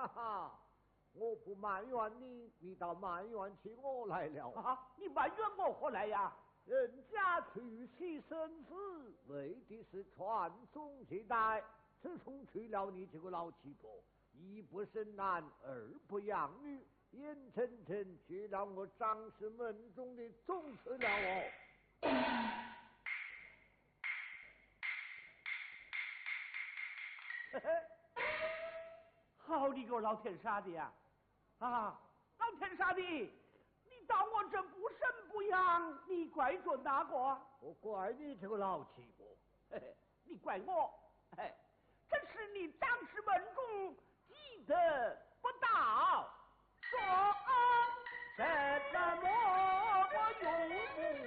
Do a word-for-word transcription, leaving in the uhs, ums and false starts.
哈哈，我不埋怨你，你倒埋怨起我来了。 啊，你埋怨我何来呀？ 人家娶妻生子，为的是传宗接代。自从娶了你这个老七婆，一不生男，二不养女，眼睁睁却让我张氏门中的总死了哦。 嘿嘿，好你个老天杀的呀！啊，老天杀的！你当我这不生不养，你怪着哪个？ 我怪你这个老七婆。 嘿嘿，你怪我？嘿，这是你张氏门中积德不到，说什么我永不